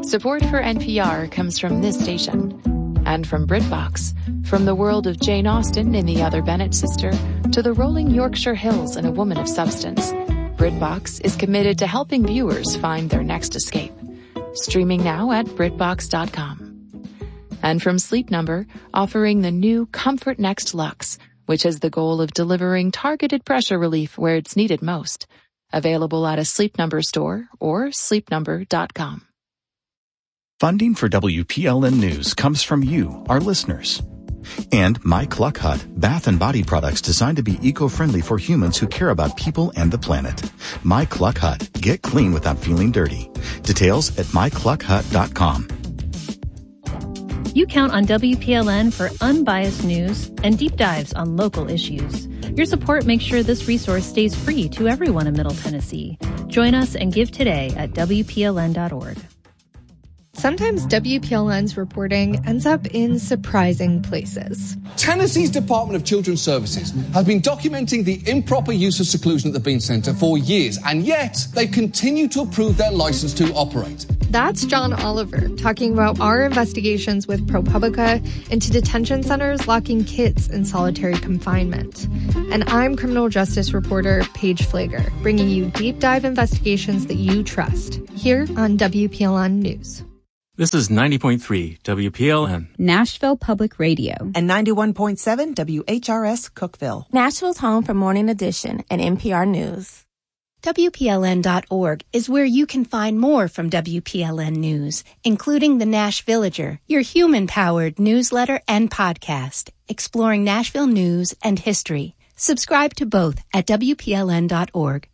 Support for NPR comes from this station and from BritBox. From the world of Jane Austen in The Other Bennet Sister to the rolling Yorkshire Hills in A Woman of Substance, BritBox is committed to helping viewers find their next escape. Streaming now at BritBox.com. And from Sleep Number, offering the new Comfort Next Luxe, which has the goal of delivering targeted pressure relief where it's needed most. Available at a Sleep Number store or sleepnumber.com. Funding for WPLN News comes from you, our listeners. And My Cluck Hut, bath and body products designed to be eco-friendly for humans who care about people and the planet. My Cluck Hut. Get clean without feeling dirty. Details at mycluckhut.com. You count on WPLN for unbiased news and deep dives on local issues. Your support makes sure this resource stays free to everyone in Middle Tennessee. Join us and give today at WPLN.org. Sometimes WPLN's reporting ends up in surprising places. Tennessee's Department of Children's Services has been documenting the improper use of seclusion at the Bean Center for years, and yet they continue to approve their license to operate. That's John Oliver talking about our investigations with ProPublica into detention centers locking kids in solitary confinement. And I'm criminal justice reporter Paige Flager, bringing you deep dive investigations that you trust here on WPLN News. This is 90.3 WPLN. Nashville Public Radio. And 91.7 WHRS Cookeville. Nashville's home for Morning Edition and NPR News. WPLN.org is where you can find more from WPLN News, including the Nash Villager, your human-powered newsletter and podcast, exploring Nashville news and history. Subscribe to both at WPLN.org.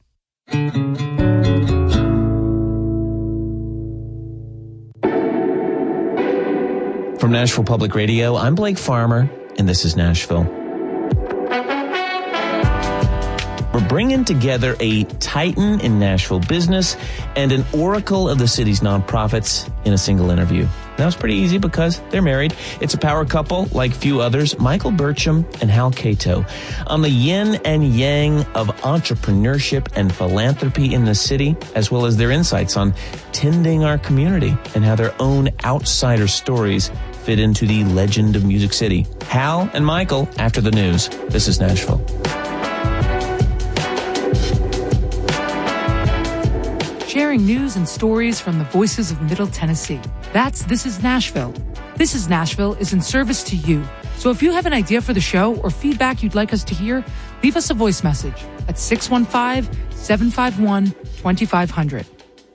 From Nashville Public Radio, I'm Blake Farmer, and this is Nashville. We're bringing together a titan in Nashville business and an oracle of the city's nonprofits in a single interview. That was pretty easy because they're married. It's a power couple like few others, Michael Burcham and Hal Cato. On the yin and yang of entrepreneurship and philanthropy in the city, as well as their insights on tending our community and how their own outsider stories fit into the legend of Music City. Hal and Michael after the news. This is Nashville. Sharing news and stories from the voices of Middle Tennessee. That's This is Nashville. This is Nashville is in service to you. So if you have an idea for the show or feedback you'd like us to hear, leave us a voice message at 615-751-2500.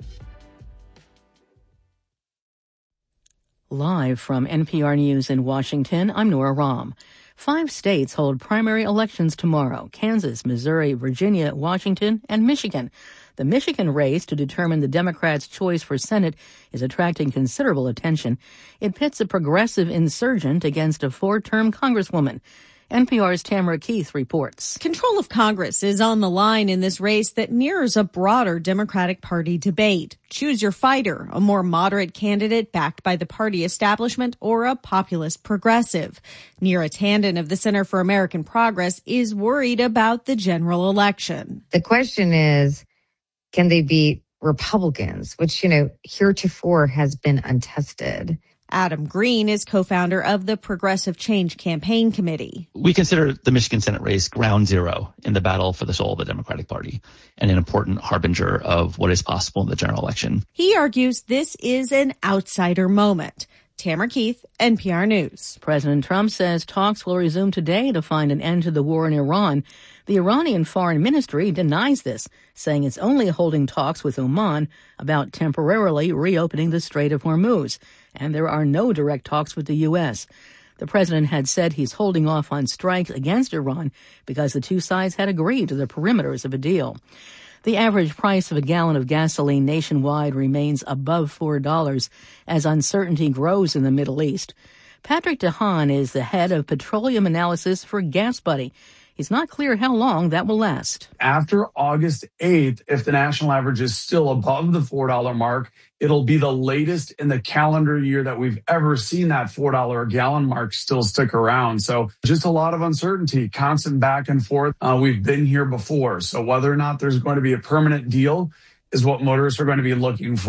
Live from NPR News in Washington, I'm Nora Rahm. 5 states hold primary elections tomorrow: Kansas, Missouri, Virginia, Washington, and Michigan. The Michigan race to determine the Democrats' choice for Senate is attracting considerable attention. It pits a progressive insurgent against a 4-term Congresswoman. NPR's Tamara Keith reports. Control of Congress is on the line in this race that mirrors a broader Democratic Party debate. Choose your fighter, a more moderate candidate backed by the party establishment, or a populist progressive. Neera Tanden of the Center for American Progress is worried about the general election. The question is, can they beat Republicans, which, heretofore has been untested? Adam Green is co-founder of the Progressive Change Campaign Committee. We consider the Michigan Senate race ground zero in the battle for the soul of the Democratic Party and an important harbinger of what is possible in the general election. He argues this is an outsider moment. Tamara Keith, NPR News. President Trump says talks will resume today to find an end to the war in Iran. The Iranian Foreign Ministry denies this, saying it's only holding talks with Oman about temporarily reopening the Strait of Hormuz, and there are no direct talks with the U.S. The president had said he's holding off on strikes against Iran because the two sides had agreed to the perimeters of a deal. The average price of a gallon of gasoline nationwide remains above $4 as uncertainty grows in the Middle East. Patrick DeHaan is the head of petroleum analysis for GasBuddy. It's not clear how long that will last. After August 8th, if the national average is still above the $4 mark, it'll be the latest in the calendar year that we've ever seen that $4 a gallon mark still stick around. So just a lot of uncertainty, constant back and forth. We've been here before. So whether or not there's going to be a permanent deal is what motorists are going to be looking for.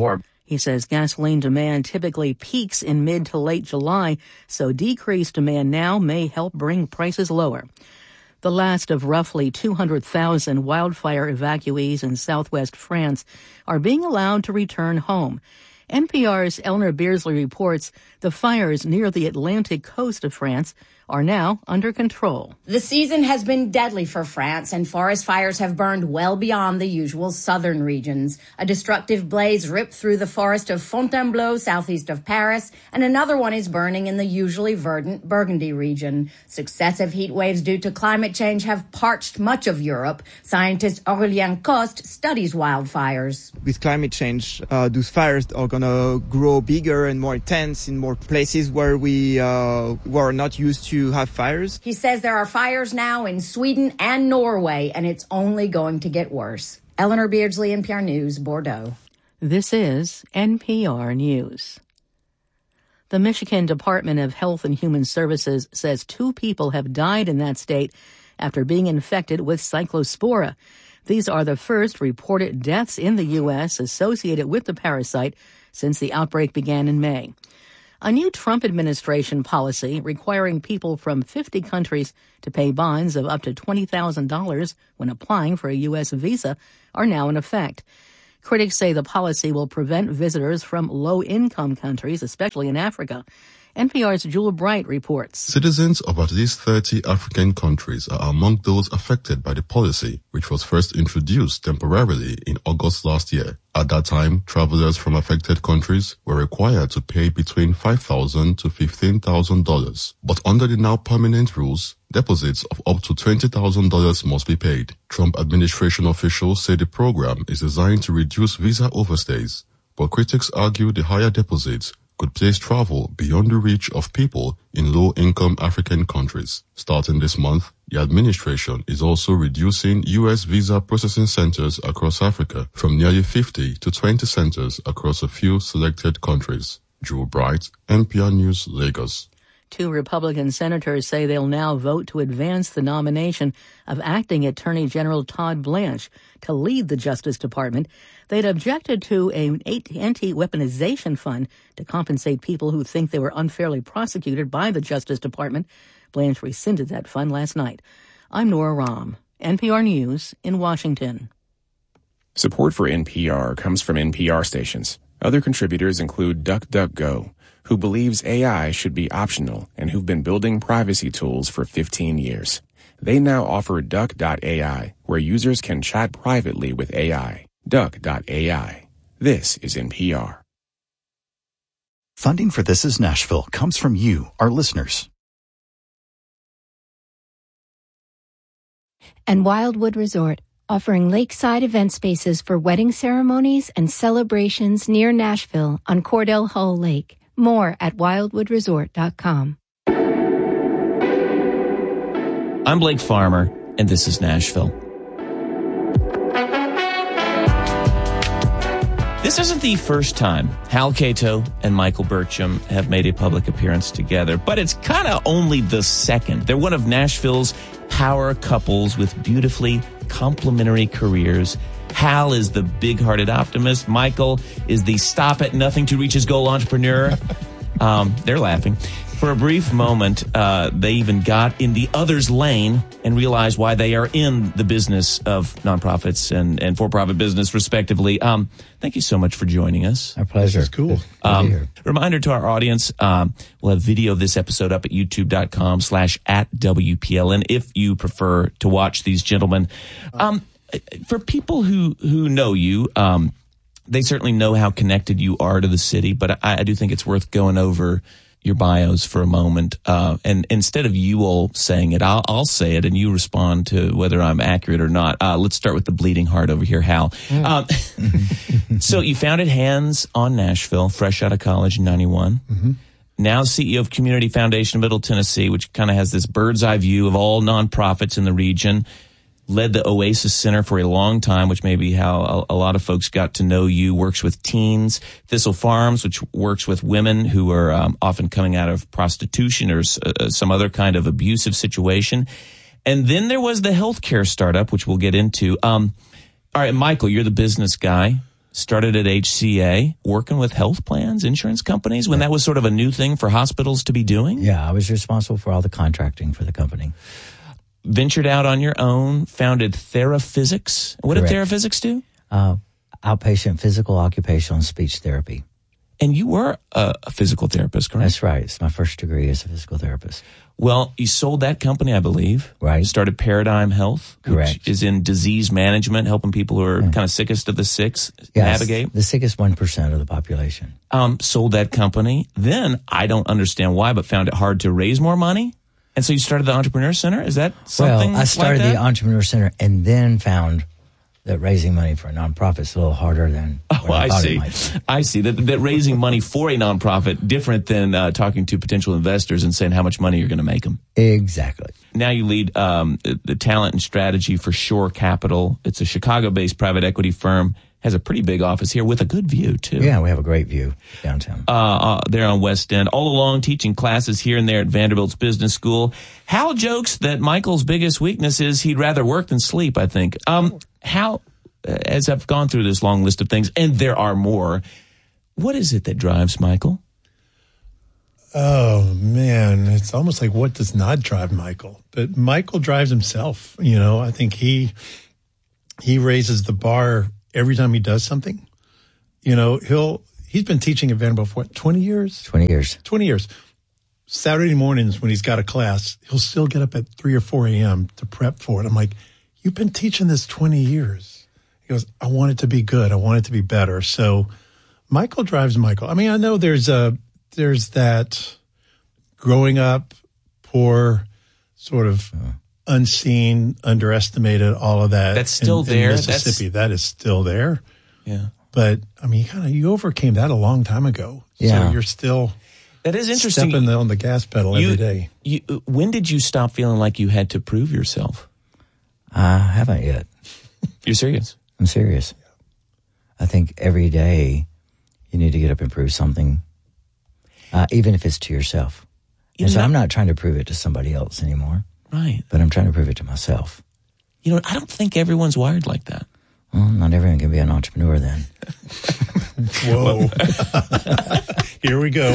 He says gasoline demand typically peaks in mid to late July, so decreased demand now may help bring prices lower. The last of roughly 200,000 wildfire evacuees in southwest France are being allowed to return home. NPR's Eleanor Beardsley reports the fires near the Atlantic coast of France are now under control. The season has been deadly for France, and forest fires have burned well beyond the usual southern regions. A destructive blaze ripped through the forest of Fontainebleau, southeast of Paris, and another one is burning in the usually verdant Burgundy region. Successive heat waves due to climate change have parched much of Europe. Scientist Aurélien Coste studies wildfires. With climate change, those fires are going to grow bigger and more intense in more places where we were not used to have fires. He says there are fires now in Sweden and Norway, and it's only going to get worse. Eleanor Beardsley, NPR News, Bordeaux. This is NPR News. The Michigan Department of Health and Human Services says 2 people have died in that state after being infected with cyclospora. These are the first reported deaths in the U.S. associated with the parasite since the outbreak began in May. A new Trump administration policy requiring people from 50 countries to pay bonds of up to $20,000 when applying for a U.S. visa are now in effect. Critics say the policy will prevent visitors from low-income countries, especially in Africa. NPR's Jewel Bright reports. Citizens of at least 30 African countries are among those affected by the policy, which was first introduced temporarily in August last year. At that time, travelers from affected countries were required to pay between $5,000 to $15,000. But under the now permanent rules, deposits of up to $20,000 must be paid. Trump administration officials say the program is designed to reduce visa overstays, but critics argue the higher deposits could place travel beyond the reach of people in low-income African countries. Starting this month, the administration is also reducing U.S. visa processing centers across Africa from nearly 50 to 20 centers across a few selected countries. Jewel Bright, NPR News, Lagos. 2 Republican senators say they'll now vote to advance the nomination of acting Attorney General Todd Blanche to lead the Justice Department. They'd objected to an anti-weaponization fund to compensate people who think they were unfairly prosecuted by the Justice Department. Blanche rescinded that fund last night. I'm Nora Rahm, NPR News in Washington. Support for NPR comes from NPR stations. Other contributors include DuckDuckGo, who believes AI should be optional and who've been building privacy tools for 15 years. They now offer Duck.ai, where users can chat privately with AI. Duck.ai. This is NPR. Funding for This Is Nashville comes from you, our listeners. And Wildwood Resort, offering lakeside event spaces for wedding ceremonies and celebrations near Nashville on Cordell Hull Lake. More at wildwoodresort.com. I'm Blake Farmer, and this is Nashville. This isn't the first time Hal Cato and Michael Burcham have made a public appearance together, but it's kind of only the second. They're one of Nashville's power couples with beautifully complementary careers. Hal is the big-hearted optimist. Michael is the stop-at-nothing-to-reach-his-goal entrepreneur. They're laughing. For a brief moment, they even got in the other's lane and realized why they are in the business of nonprofits and for-profit business, respectively. Thank you so much for joining us. Our pleasure. It's cool. Reminder to our audience, we'll have video of this episode up at youtube.com/@WPLN if you prefer to watch these gentlemen. For people who know you, they certainly know how connected you are to the city, but I do think it's worth going over your bios for a moment. And instead of you all saying it, I'll say it and you respond to whether I'm accurate or not. Let's start with the bleeding heart over here, Hal. So you founded Hands on Nashville, fresh out of college in 91. Mm-hmm. Now CEO of Community Foundation of Middle Tennessee, which kind of has this bird's eye view of all nonprofits in the region. Led the Oasis Center for a long time, which may be how a lot of folks got to know you. Works with teens. Thistle Farms, which works with women who are often coming out of prostitution or some other kind of abusive situation. And then there was the healthcare startup, which we'll get into. All right, Michael, you're the business guy. started at HCA, working with health plans, insurance companies, when that was sort of a new thing for hospitals to be doing? Yeah, I was responsible for all the contracting for the company. Ventured out on your own, founded Theraphysics. What Correct. did Theraphysics do? Outpatient physical, occupational, and speech therapy. And you were a physical therapist, correct? That's right. It's my first degree as a physical therapist. Well, you sold that company, I believe. Right. Started Paradigm Health. Correct. Which is in disease management, helping people who are kind of sickest of the sick navigate. The sickest 1% of the population. Sold that company. Then, I don't understand why, but found it hard to raise more money. And so you started the Entrepreneur Center? Is that something Well, I started like that? the Entrepreneur Center and then found that raising money for a nonprofit is a little harder than what I thought it might be. I see. That raising money for a nonprofit, different than talking to potential investors and saying how much money you're going to make them. Exactly. Now you lead the talent and strategy for Shore Capital. It's a Chicago-based private equity firm. Has a pretty big office here with a good view, too. Yeah, we have a great view downtown. There on West End. All along teaching classes here and there at Vanderbilt's Business School. Hal jokes that Michael's biggest weakness is he'd rather work than sleep, I think. Hal, as I've gone through this long list of things, and there are more, what is it that drives Michael? Oh, man. It's almost like what does not drive Michael? But Michael drives himself. You know, I think he raises the bar every time he does something. You know, he's been teaching at Vanderbilt for what, 20 years? 20 years. 20 years. Saturday mornings when he's got a class, he'll still get up at 3 or 4 a.m. to prep for it. I'm like, you've been teaching this 20 years. He goes, I want it to be good. I want it to be better. So Michael drives Michael. I mean, I know there's that growing up poor, sort of unseen, underestimated, all of that. That's still there. In Mississippi, that is still there. Yeah. But I mean, you overcame that a long time ago. Yeah. So you're still that is interesting. Stepping on the gas pedal every day. When did you stop feeling like you had to prove yourself? I haven't yet. You're serious? I'm serious. I think every day you need to get up and prove something, even if it's to yourself. And so I'm not trying to prove it to somebody else anymore. Right. But I'm trying to prove it to myself. You know, I don't think everyone's wired like that. Well, not everyone can be an entrepreneur then. Whoa. Here we go.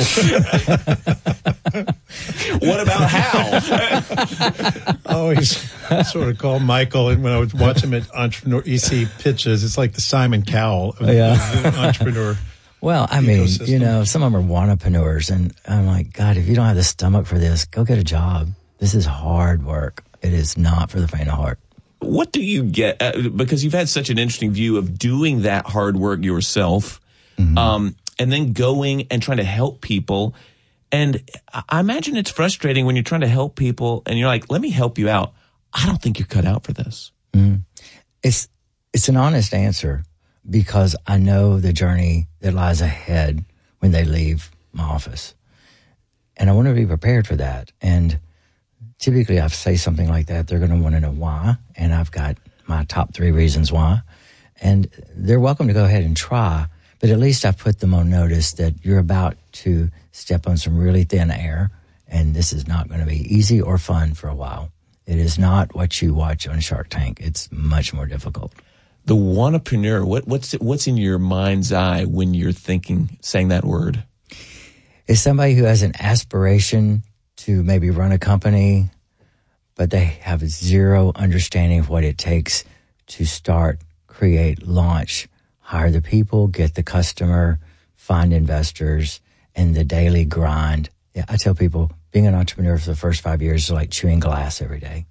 What about Hal? I always sort of call Michael, and when I would watch him at Entrepreneur EC pitches, it's like the Simon Cowell of the entrepreneur. Well, I mean, you know, some of them are wannapreneurs, and I'm like, God, if you don't have the stomach for this, go get a job. This is hard work. It is not for the faint of heart. What do you get? Because you've had such an interesting view of doing that hard work yourself, and then going and trying to help people. And I imagine it's frustrating when you're trying to help people and you're like, let me help you out. I don't think you're cut out for this. It's an honest answer because I know the journey that lies ahead when they leave my office. And I want to be prepared for that. And typically I say something like that, they're going to want to know why. And I've got my top 3 reasons why. And they're welcome to go ahead and try. But at least I've put them on notice that you're about to step on some really thin air. And this is not going to be easy or fun for a while. It is not what you watch on Shark Tank. It's much more difficult. The wannapreneur, what's in your mind's eye when you're saying that word? It's somebody who has an aspiration to maybe run a company, but they have zero understanding of what it takes to start, create, launch, hire the people, get the customer, find investors, and the daily grind. Yeah, I tell people being an entrepreneur for the first 5 years is like chewing glass every day.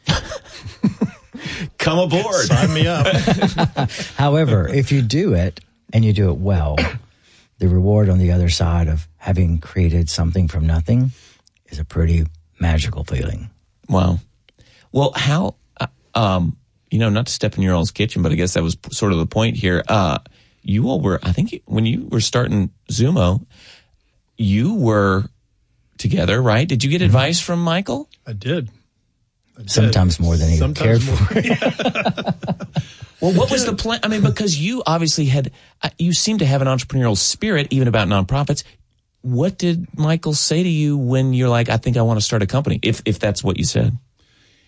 Come aboard. Sign me up. However, if you do it and you do it well, the reward on the other side of having created something from nothing is a pretty magical feeling. Wow. Well, how, not to step in your all's kitchen, but I guess that was sort of the point here. You all were, I think when you were starting Zumo, you were together, right? Did you get advice from Michael? I did. Sometimes more than he cared for. Well, what was the plan? I mean, because you obviously you seem to have an entrepreneurial spirit, even about nonprofits. What did Michael say to you when you're like, I think I want to start a company, if that's what you said?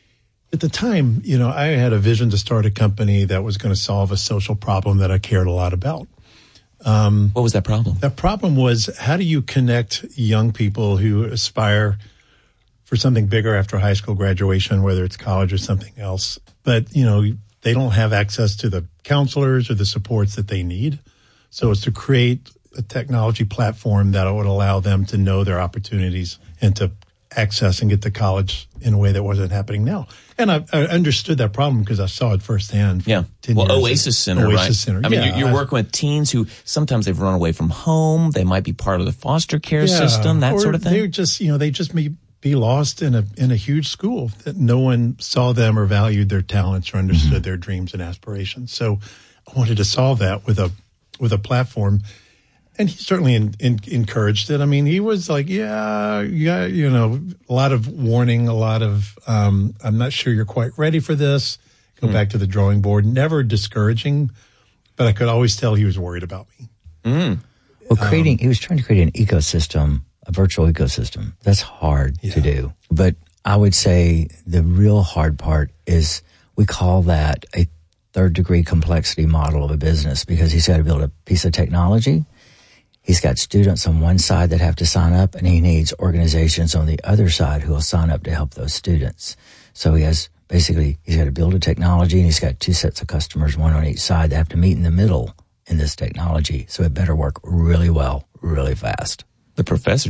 At the time, I had a vision to start a company that was going to solve a social problem that I cared a lot about. What was that problem? That problem was, how do you connect young people who aspire for something bigger after high school graduation, whether it's college or something else, but, they don't have access to the counselors or the supports that they need. So it's to create a technology platform that would allow them to know their opportunities and to access and get to college in a way that wasn't happening now. And I understood that problem because I saw it firsthand. Yeah. Well, Oasis Center, right? Center. I mean, you're working with teens who sometimes they've run away from home. They might be part of the foster care system, that sort of thing. They're just, they just may be lost in a huge school that no one saw them or valued their talents or understood their dreams and aspirations. So I wanted to solve that with a platform. And he certainly encouraged it. I mean, he was like, yeah, a lot of warning, a lot of, I'm not sure you're quite ready for this. Go back to the drawing board. Never discouraging, but I could always tell he was worried about me. Well, he was trying to create an ecosystem, a virtual ecosystem. That's hard to do. But I would say the real hard part is we call that a third-degree complexity model of a business, because he's got to build a piece of technology. He's got students on one side that have to sign up, and he needs organizations on the other side who will sign up to help those students. So he's got to build a technology, and he's got two sets of customers, one on each side, that have to meet in the middle in this technology. So it better work really well, really fast. The professor